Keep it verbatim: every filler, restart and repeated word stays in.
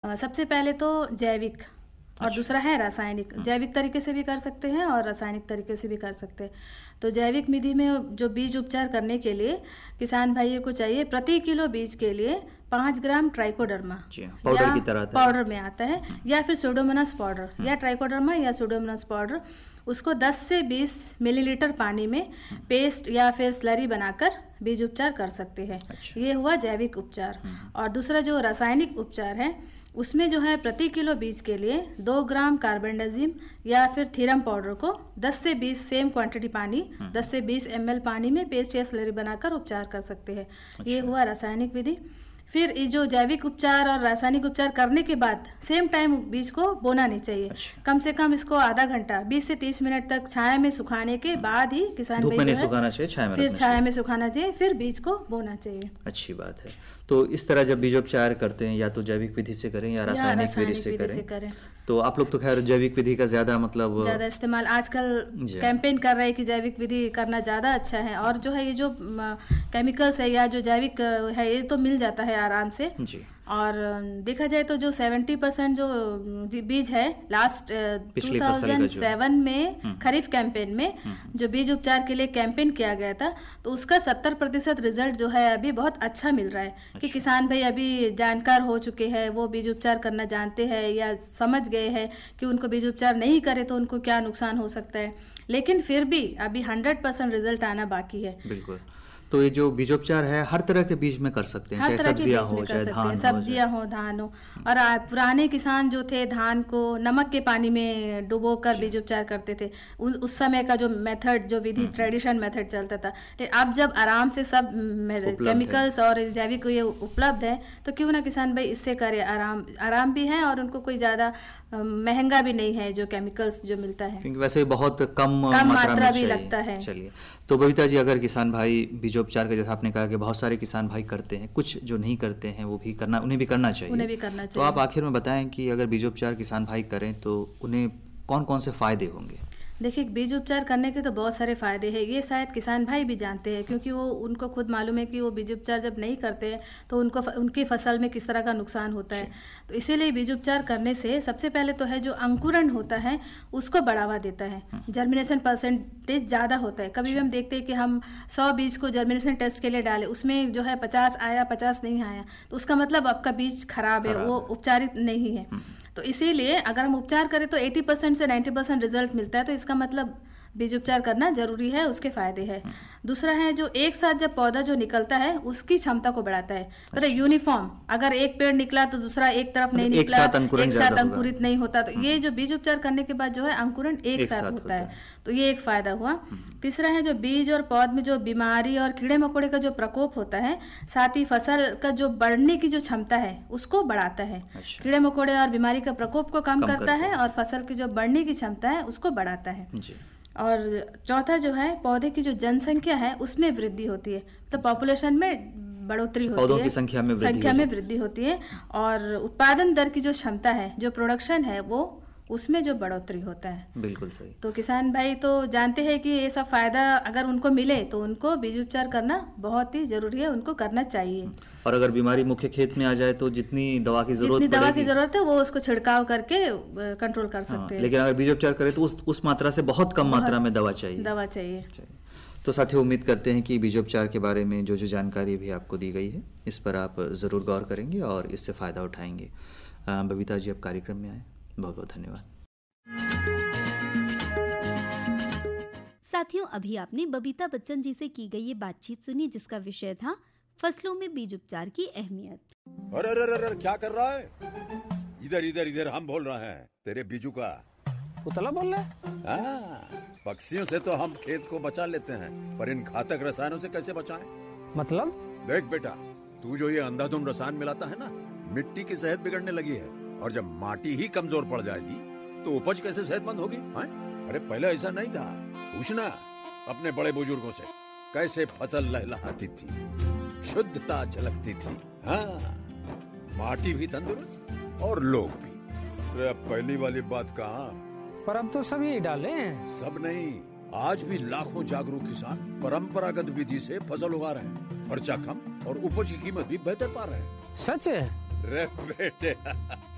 अ, सबसे पहले तो जैविक और अच्छा। दूसरा है रासायनिक। जैविक तरीके से भी कर सकते हैं और रासायनिक तरीके से भी कर सकते हैं। तो जैविक विधि में जो बीज उपचार करने के लिए किसान भाइयों को चाहिए, प्रति किलो बीज के लिए पाँच ग्राम ट्राइकोडर्मा जी हाँ, पाउडर की तरह आता है। पाउडर में आता है, या फिर सुडोमोनास पाउडर या ट्राइकोडर्मा या सुडोमोनास पाउडर, उसको दस से बीस मिलीलीटर पानी में पेस्ट या फिर स्लरी बनाकर बीज उपचार कर सकते हैं। अच्छा। ये हुआ जैविक उपचार। और दूसरा जो रासायनिक उपचार है, उसमें जो है प्रति किलो बीज के लिए दो ग्राम कार्बेंडाजिम या फिर थीरम पाउडर को दस से बीस सेम क्वांटिटी पानी दस से बीस एम एल पानी में पेस्ट या स्लरी बनाकर उपचार कर सकते हैं। ये हुआ रासायनिक विधि। फिर ये जो जैविक उपचार और रासायनिक उपचार करने के बाद सेम टाइम बीज को बोना नहीं चाहिए। अच्छा। कम से कम इसको आधा घंटा बीस से तीस मिनट तक छाया में सुखाने के बाद ही किसान धूप भाई में जो नहीं है सुखाना चाहिए, छाया में फिर रखना छाया चाहिए। में सुखाना चाहिए, फिर बीज को बोना चाहिए। अच्छी बात है। तो इस तरह जब बीजोपचार करते हैं, या तो जैविक विधि से करें या रासायनिक विधि से विधि से करें, करें। तो आप लोग तो खैर जैविक विधि का ज्यादा मतलब ज़्यादा इस्तेमाल आजकल जी। कैंपेन कर रहे हैं कि जैविक विधि करना ज़्यादा अच्छा है। और जो है ये जो म, केमिकल्स है या जो जैविक अ, है, ये तो मिल जाता है आराम से। जी। और अ, देखा जाए तो जो सत्तर परसेंट जो अ, बीज है लास्ट पिछली फसल का जो है। दो हज़ार सात में खरीफ कैंपेन में जो बीज उपचार के लिए कैंपेन किया गया था, तो उसका सत्तर प्रतिशत रिजल्ट जो है अभी बहुत अच्छा मिल रहा है। कि किसान भाई अभी जानकार हो चुके हैं, वो बीज उपचार करना जानते हैं या समझ गए हैं कि उनको बीज उपचार नहीं करे तो उनको क्या नुकसान हो सकता है। लेकिन फिर भी अभी हंड्रेड परसेंट रिजल्ट आना बाकी है। बिल्कुल। तो ये जो बीजोपचार है हर तरह के बीज में कर सकते हैं, हर चाहे तरह के सब्जियां बीज हो में कर चाहे सकते हैं, धान हो, सब्जियां हो धान हो। और आ, पुराने किसान जो थे धान को नमक के पानी में डुबोकर बीज उपचार करते थे। उस, उस समय का जो मेथड, जो विधि, ट्रेडिशन मेथड चलता था। लेकिन अब जब आराम से सब केमिकल्स और जैविक ये उपलब्ध है, तो क्यों ना किसान भाई इससे करे। आराम आराम भी है और उनको कोई ज्यादा महंगा भी नहीं है जो केमिकल्स जो मिलता है, क्योंकि वैसे बहुत कम, कम मात्रा, मात्रा में भी चाहिए। लगता है। चलिए, तो बबीता जी, अगर किसान भाई बीजोपचार का, जैसा आपने कहा कि बहुत सारे किसान भाई करते हैं, कुछ जो नहीं करते हैं वो भी करना, उन्हें भी करना चाहिए, उन्हें भी करना तो चाहिए। आप आखिर में बताएं कि अगर बीजोपचार किसान भाई करें तो उन्हें कौन कौन से फायदे होंगे? देखिए, बीज उपचार करने के तो बहुत सारे फायदे हैं। ये शायद किसान भाई भी जानते हैं, क्योंकि वो उनको खुद मालूम है कि वो बीज उपचार जब नहीं करते हैं तो उनको उनकी फसल में किस तरह का नुकसान होता है। तो इसीलिए बीज उपचार करने से सबसे पहले तो है जो अंकुरण होता है उसको बढ़ावा देता है, जर्मिनेशन परसेंटेज ज़्यादा होता है। कभी भी हम देखते हैं कि हम सौ बीज को जर्मिनेशन टेस्ट के लिए डाले, उसमें जो है पचास आया, पचास नहीं आया, तो उसका मतलब आपका बीज खराब है, वो उपचारित नहीं है। तो इसीलिए अगर हम उपचार करें तो अस्सी परसेंट से नब्बे परसेंट रिजल्ट मिलता है, तो इसका मतलब बीज उपचार करना जरूरी है, उसके फायदे हैं। दूसरा है जो एक साथ जब पौधा जो निकलता है उसकी क्षमता को बढ़ाता है। मतलब यूनिफॉर्म, अगर एक पेड़ निकला तो दूसरा एक तरफ नहीं निकला, एक साथ अंकुरण एक साथ ज्यादा अंकुरित होगा। नहीं होता। तो ये जो बीज उपचार करने के बाद जो है अंकुरण एक, एक साथ, साथ होता, होता है, है। तो ये एक फायदा हुआ। तीसरा है जो बीज और पौध में जो बीमारी और कीड़े मकोड़े का जो प्रकोप होता है, साथ ही फसल का जो बढ़ने की जो क्षमता है उसको बढ़ाता है। अच्छा। कीड़े मकोड़े और बीमारी का प्रकोप को कम, कम करता करता है है। और फसल की जो बढ़ने की क्षमता है उसको बढ़ाता है। जी। और चौथा जो है पौधे की जो जनसंख्या है उसमें वृद्धि होती है, तो पॉपुलेशन में बढ़ोतरी होती है, पौधों की संख्या में वृद्धि संख्या हो में जाती है। वृद्धि होती है। और उत्पादन दर की जो क्षमता है, जो प्रोडक्शन है, वो उसमें जो बढ़ोतरी होता है। बिल्कुल सही। तो किसान भाई तो जानते हैं कि ये सब फायदा अगर उनको मिले तो उनको बीज उपचार करना बहुत ही जरूरी है, उनको करना चाहिए। और अगर बीमारी मुख्य खेत में आ जाए तो जितनी दवा की जरूरत जितनी दवा की पड़ेगी, जरूरत है वो उसको छिड़काव करके कंट्रोल कर सकते हाँ, हैं। लेकिन अगर बीजोपचार करें तो उस उस मात्रा से बहुत कम बहुत मात्रा में दवा चाहिए। दवा चाहिए। चाहिए। तो साथियों, उम्मीद करते हैं कि बीजोपचार के बारे में जो जो जानकारी भी आपको दी गई है इस पर आप ज़रूर गौर करेंगे और इससे फ़ायदा उठाएंगे। अ, बबीता जी, अब कार्यक्रम में आए, बहुत बहुत धन्यवाद। साथियों, अभी आपने बबीता बच्चन जी से की गई ये बातचीत सुनी, जिसका विषय था फसलों में बीज उपचार की अहमियत। अरे अरे अरे क्या कर रहा है? इधर इधर इधर हम बोल रहे हैं तेरे बीजू का। पुतला बोल रहा है? हाँ, पक्षियों से तो हम खेत को बचा लेते हैं, पर इन घातक रसायनों से कैसे बचाएं? मतलब? देख बेटा, तू जो ये अंधाधुंध रसायन मिलाता है ना, मिट्टी की सेहत बिगड़ने लगी है। और जब माटी ही कमजोर पड़ जाएगी तो उपज कैसे सेहतमंद होगी? हाँ? अरे पहले ऐसा नहीं था। पूछना अपने बड़े बुजुर्गों से, कैसे फसल लहलहाती थी, शुद्धता झलकती थी। हाँ, माटी भी तंदुरुस्त और लोग भी। अरे पहली वाली बात कहाँ? पर अब तो सभी डाले हैं। सब नहीं, आज भी लाखों जागरूक किसान परंपरागत विधि से फसल उगा रहे हैं। खर्चा कम और उपज की कीमत भी बेहतर पा रहे हैं। सच है? रे बेटे